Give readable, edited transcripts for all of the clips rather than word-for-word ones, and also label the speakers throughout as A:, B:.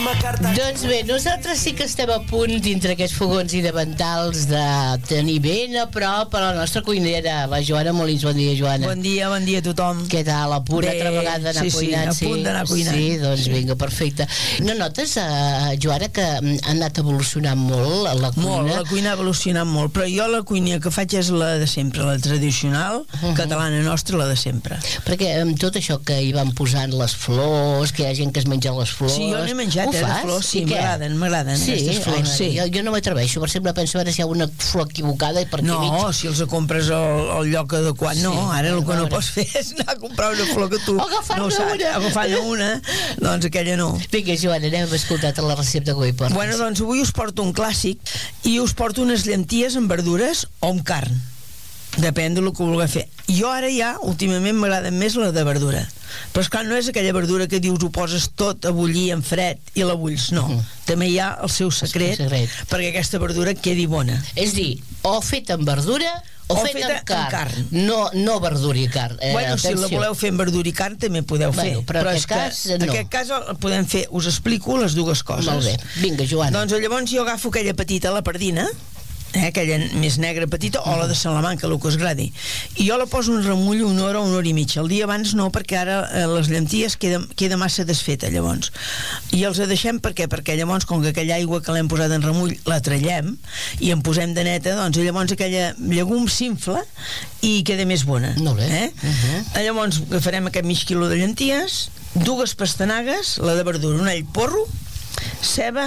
A: Doncs bé, nosaltres sí que estem a punt dintre aquests fogons i davantals de tenir ben a prop a la nostra cuinera, la Joana Molins. Bon dia, Joana.
B: Bon dia a tothom.
A: Què tal? A punt altra vegada d'anar cuinant?
B: Sí, a punt d'anar cuinant.
A: Sí, doncs vinga, perfecte. No notes, Joana, que ha anat evolucionant molt la cuina?
B: Molt, la cuina ha evolucionat molt, però jo la cuina que faig és la de sempre, la tradicional, catalana nostra, la de sempre.
A: Perquè amb tot això que hi van posant les flors, que hi ha gent que es menja les flors...
B: Sí, jo n'he menjat, de flors, sí, m'agraden
A: sí,
B: aquestes flors.
A: Sí, jo no m'atreveixo, per sempre penso a veure si hi ha una flor equivocada i per aquí mig...
B: No, si els compres al lloc adequat, no, ara el que no pots fer és anar a comprar una flor que tu no saps, agafant una, doncs aquella no.
A: Vinga, Joana, anem a escoltar la recepta que avui portes.
B: Bueno, doncs avui us porto un clàssic i us porto unes llenties amb verdures o amb carn. Depèn del que vulgui fer. Jo ara ja, últimament, m'agrada més la de verdura. Però esclar, no és aquella verdura que dius ho poses tot a bullir en fred i la bulls, no. També hi ha el seu secret perquè aquesta verdura quedi bona.
A: És dir, o feta amb verdura o feta amb carn. No verdura i carn.
B: Bueno, si la voleu fer amb verdura i carn també podeu fer.
A: Però en aquest
B: cas podem fer, us explico les dues coses.
A: Molt bé, vinga, Joana.
B: Doncs llavors jo agafo aquella petita, la pardina, aquella més negra petita, o la de Salamanca, el que us agradi, i jo la poso en remull una hora i mitja. El dia abans no, perquè ara les llenties queda massa desfeta, llavors, i els deixem perquè llavors, com que aquella aigua que l'hem posat en remull la trallem i en posem de neta, doncs llavors aquella llegum s'infla i queda més bona.
A: Molt bé.
B: Llavors agafarem aquest mig quilo de llenties, dues pastanagues, la de verdura, un all porro, ceba,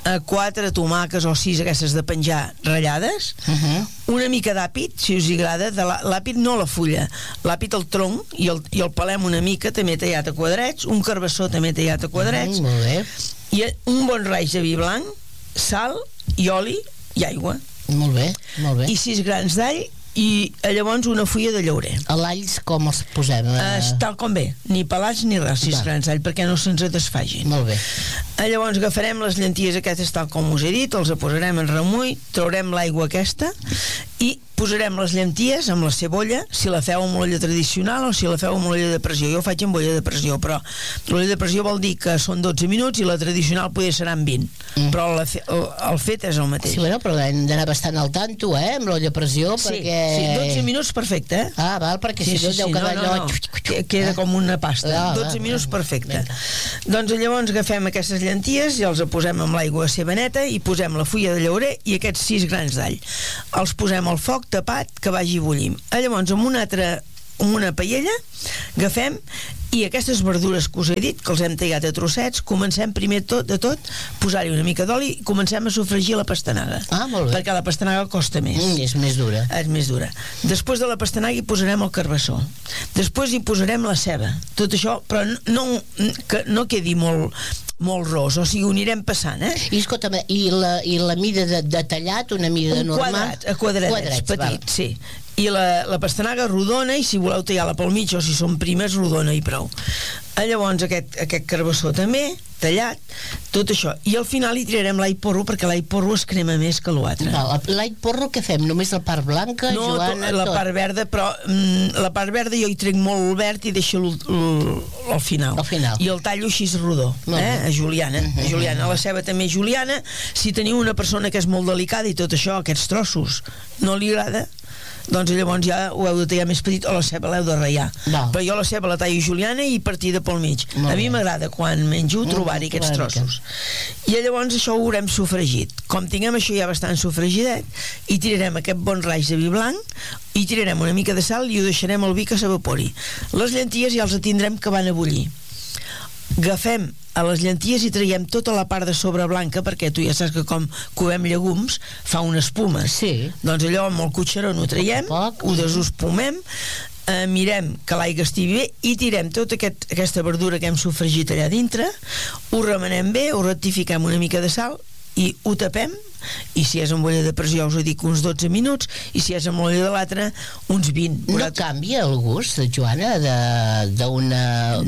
B: 4 tomàquets o 6 aquestes de penjar ratllades, una mica d'àpid, si us agrada, l'àpid no la fulla, l'àpid el tronc, i el pelem una mica, també tallat a quadrats, un carbassó també tallat a quadrats, i un bon raig de vi blanc, sal i oli i aigua.
A: Molt bé, molt bé.
B: I 6 grans d'all, i llavors una fulla de llaurer.
A: L'alls com els posem?
B: Tal com ve, ni pelats ni res, 6 grans d'all, perquè no se'ns desfagin.
A: Molt bé.
B: Llavors agafarem les llenties aquestes tal com us he dit, els posarem en remull, traurem l'aigua aquesta i posarem les llenties amb la cebolla, si la feu amb l'olla tradicional o si la feu amb l'olla de pressió. Jo ho faig amb olla de pressió, però l'olla de pressió vol dir que són 12 minuts i la tradicional potser seran 20, però el fet és el mateix.
A: Sí, bueno, però hem d'anar bastant al tanto, amb l'olla de pressió, perquè...
B: Sí, 12 minuts perfecte,
A: val, perquè si no deu quedar allò...
B: Queda com una pasta. 12 minuts perfecte. Doncs llavors agafem aquestes llenties i els posem amb l'aigua ceba neta i posem la fulla de llaurer i aquests 6 grans d'all. Els posem al foc tapat que vagi bullint. Llavors amb una paella agafem i aquestes verdures que us he dit, que els hem tallat a trossets, comencem primer de tot posar-hi una mica d'oli i comencem a sofregir la pastanaga.
A: Molt bé.
B: Perquè la pastanaga costa més.
A: És més dura.
B: És més dura. Després de la pastanaga hi posarem el carbassó. Després hi posarem la ceba. Tot això, però que no quedi molt ros, o sigui, ho anirem passant,
A: I escolta'm, i la mida de tallat, una mida normal?
B: Quadrats petits, sí. I la pastanaga rodona, i si voleu tallar-la pel mig o si són primes, rodona i prou. Llavors aquest carbassó també tallat, tot això, i al final hi tirarem l'all porro perquè l'all porro es crema més que l'altre.
A: L'all porro què fem? Només la part blanca,
B: no,
A: Joana?
B: La part verda, però la part verda jo hi trec molt verd i deixo al final. I el tallo així rodó, a juliana. La ceba també juliana. Si teniu una persona que és molt delicada i tot això, aquests trossos, no li agrada, doncs llavors ja ho heu de tallar més petit o la ceba l'heu de ratllar. Però jo la ceba la tallo juliana i partida pel mig. A mi m'agrada quan menjo trobar-hi aquests trossos. I llavors això ho haurem sofregit. Com tinguem això ja bastant sofregidet, hi tirarem aquest bon raig de vi blanc, hi tirarem una mica de sal i ho deixarem al vi que s'evapori. Les llenties ja els tindrem que van a bullir. Agafem a les llenties i traiem tota la part de sobre blanca, perquè tu ja saps que com covem llegums fa una espuma. Doncs allò amb el cotxeró ho traiem, ho desuspumem, mirem que l'aigua estigui bé i tirem tota aquesta verdura que hem sofregit allà dintre, ho remenem bé, ho rectifiquem una mica de sal i ho tapem, i si és amb olla de pressió us dic uns 12 minuts i si és amb l'olla de l'altra uns 20.
A: No canvia el gust, Joana, d'una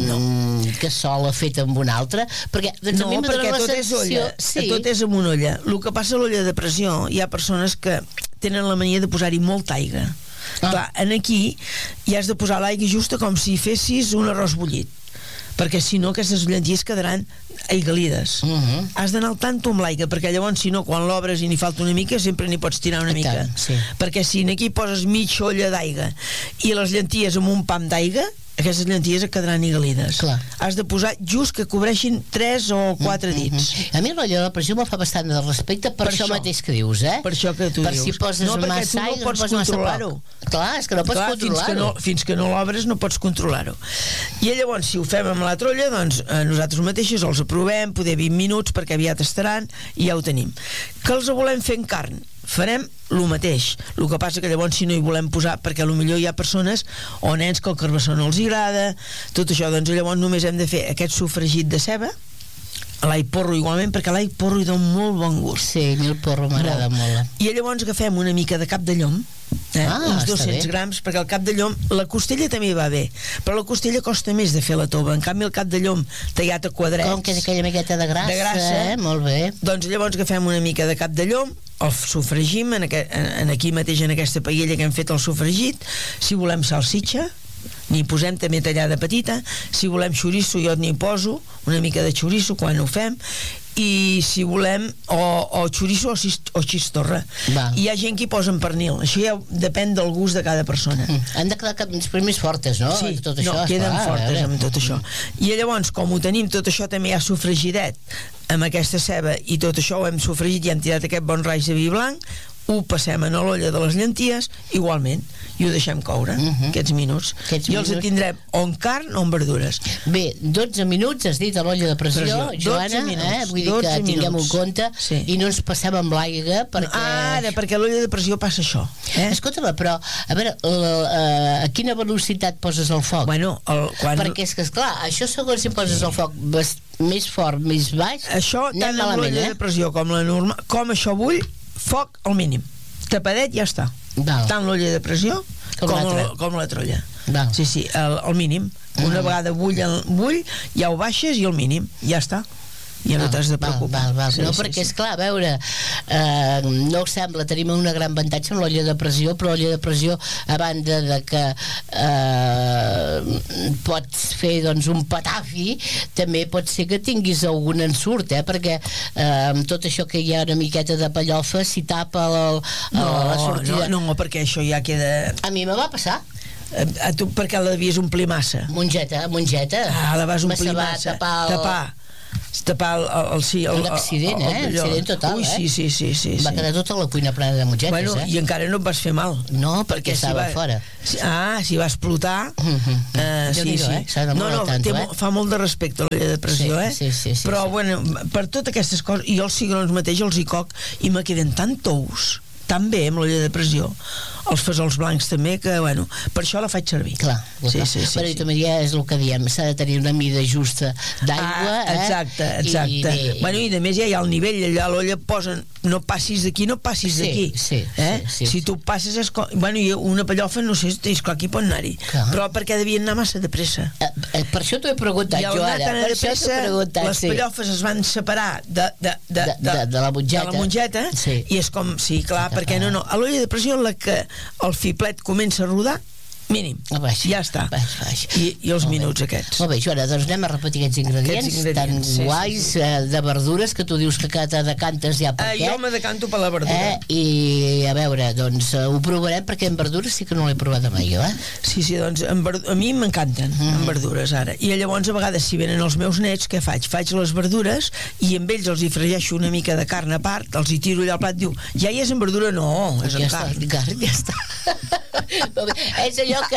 A: cassola feta amb una altra? Perquè
B: tot és olla, tot és amb una olla. El que passa a l'olla de pressió, hi ha persones que tenen la mania de posar-hi molta aigua. Clar, aquí hi has de posar l'aigua justa com si fessis un arròs bullit. perquè si no aquestes llenties quedaran aigualides. Has d'anar al tanto amb l'aigua, perquè llavors si no, quan l'obres i n'hi falta una mica, sempre n'hi pots tirar una mica. Perquè si aquí poses mitja olla d'aigua i les llenties amb un pam d'aigua, aquestes llenties et quedaran aigualides. Has de posar just que cobreixin 3 o 4 dits.
A: A mi l'olla de la pressió me fa bastant de respecte per això mateix que dius,
B: per això que tu dius.
A: Per si poses massa aigua, no pots controlar-ho. Clar, és que no pots controlar-ho.
B: Fins que no l'obres no pots controlar-ho. I llavors, si ho fem amb l'altra olla, doncs nosaltres mateixos els aprovem, poder 20 minuts, perquè aviat estaran, i ja ho tenim. Que els volem fer en carn? Farem el mateix. El que passa que llavors si no hi volem posar, perquè potser hi ha persones o nens que el carbassó no els agrada, tot això, doncs llavors només hem de fer aquest sofregit de ceba, l'all porro igualment, perquè l'all porro hi dona molt bon gust.
A: Sí, a mi el porro m'agrada molt.
B: I llavors agafem una mica de cap de llom, uns 200 grams, perquè el cap de llom, la costella també va bé, però la costella costa més de fer la tova, en canvi el cap de llom tallat a quadrets,
A: com que és aquella miqueta de grassa, molt bé.
B: Doncs llavors agafem una mica de cap de llom, el sofregim aquí mateix en aquesta paella que hem fet el sofregit. Si volem salsitxa n'hi posem també tallada petita, si volem xoriço jo n'hi poso una mica de xoriço quan ho fem, i si volem o xoriço o xistorra. Hi ha gent que hi posa en pernil, això ja depèn del gust de cada persona.
A: Han de quedar més fortes, no?
B: Sí, queden fortes amb tot això. I llavors, com ho tenim tot això també ja sofregidet amb aquesta ceba i tot això ho hem sofregit i hem tirat aquest bon raig de vi blanc, ho passem a l'olla de les llenties igualment i ho deixem coure aquests minuts i els tindrem o en carn o en verdures.
A: Bé, 12 minuts has dit a l'olla de pressió, Joana, vull dir que tinguem en compte i no ens passem amb l'aigua
B: perquè l'olla de pressió passa això.
A: Escolta-me, però a veure, a quina velocitat poses el foc? Perquè és que esclar, això segons si poses el foc més fort, més baix,
B: això tant amb l'olla de pressió com la normal, com això bull, foc al mínim, tapadet, ja està. Tant l'olla de pressió com la trolla. Sí, al mínim. Una vegada bull, ja ho baixes i al mínim, ja està. Ja no t'has de preocupar.
A: Perquè és clar, a veure, no us sembla, tenim un gran avantatge amb l'olla de pressió, però l'olla de pressió, a banda de que pots fer doncs un patafi, també pot ser que tinguis algun ensurt, perquè amb tot això que hi ha una miqueta de pellofa, si tapa la sortida...
B: No, perquè això ja queda...
A: A mi me va passar.
B: A tu perquè la devies omplir massa.
A: Mongeta.
B: La vas omplir massa. Tapar
A: l'accident, accident total,
B: sí.
A: Va quedar tota la cuina plena de mongetes,
B: I encara no et vas fer mal.
A: No, perquè estava fora.
B: Si va explotar, sí. Fa molt de respecte l'olla de pressió, però, bueno, per totes aquestes coses, i els cigrons mateix els hi coc i me queden tan tous, tan bé amb l'olla de pressió, els fesols blancs també, que bueno, per això la faig servir.
A: Clar. Però i també ja és el que diem, s'ha de tenir una mida justa d'aigua.
B: Exacte. I de més ja hi ha el nivell, allà a l'olla posen no passis d'aquí, no passis d'aquí. Si tu passes i una pellofa, no sé, és clar que hi pot anar-hi, però perquè devien anar massa de pressa.
A: Per això t'ho he preguntat jo ara.
B: Les pellofes es van separar de
A: la
B: mongeta i és com, sí, clar, perquè no, a l'olla de pressió la que el fiplet comença a rodar mínim, ja està. I els minuts aquests.
A: Molt bé, Joana, doncs anem a repetir aquests ingredients tan guais de verdures que tu dius que te decantes ja per què.
B: Jo me decanto per la verdura.
A: I a veure, doncs ho provarem perquè en verdures sí que no l'he provat mai jo,
B: Sí, doncs a mi m'encanten en verdures ara. I llavors a vegades si venen els meus nets, què faig? Faig les verdures i amb ells els hi fregeixo una mica de carn a part, els hi tiro allà al plat, diu, ja hi és en verdura? No, és en carn.
A: Ja està. És allò que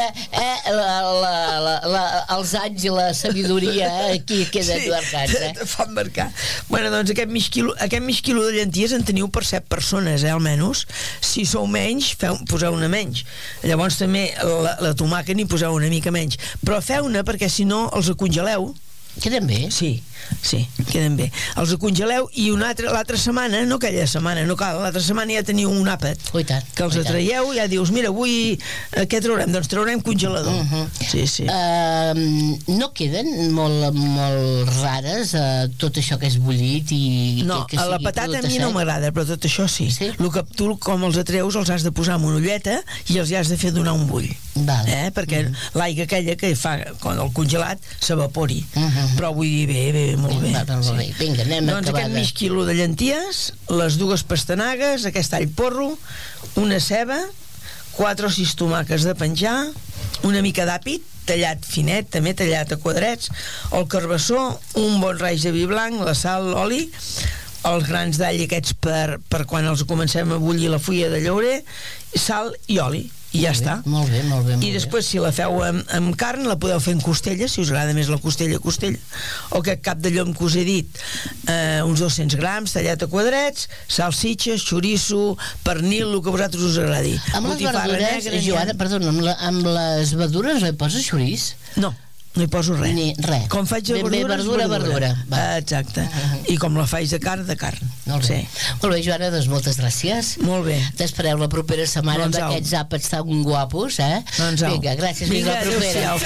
A: els anys i la sabidoria aquí queden marcats.
B: Te fan marcar. Bueno, doncs aquest mig quilo de llenties en teniu per 7 persones, almenys. Si sou menys, poseu una menys. Llavors també la tomàquet n'hi poseu una mica menys. Però feu-ne perquè si no els congeleu
A: Queden bé?
B: Sí, queden bé. Els congeleu i l'altra setmana, no aquella setmana, no cal, l'altra setmana ja teniu un àpat que els traieu i ja dius, mira, avui què traurem? Doncs traurem congelador. Sí.
A: No queden molt rares tot això que és bullit i
B: no,
A: que
B: a la patata a mi no m'agrada, però tot això sí. El que tu, com els atreus, els has de posar en una olleta i els has de fer donar un bull. Perquè l'aigua aquella que fa quan el congelat s'evapori. Però vull dir, bé, molt bé.
A: Vinga, anem
B: doncs aquest mig quilo de llenties, les 2 pastanagues, aquest all porro, una ceba, 4 o 6 tomàquets de penjar, una mica d'àpid tallat finet, també tallat a quadrats, el carbassó, un bon raig de vi blanc, la sal, l'oli, els grans d'all aquests per quan els comencem a bullir la fulla de llaurer, sal i oli. I ja està.
A: Molt bé.
B: I després, si la feu amb carn, la podeu fer en costella, si us agrada més la costella, o aquest cap de llom que us he dit, uns 200 grams, tallat a quadrats, salsitxes, xoriço, pernil, el que a vosaltres us agradi.
A: Amb les verdures, Joana, perdona, amb les verdures no hi poses xoriç?
B: No hi poso res.
A: Res.
B: Com faig de verdura. Exacte. I com la faig de carn.
A: Molt bé. Molt bé, Joana, doncs moltes gràcies.
B: Molt bé.
A: T'espereu la propera setmana amb aquests àpats tan guapos, eh?
B: Vinga,
A: gràcies. Fins la propera.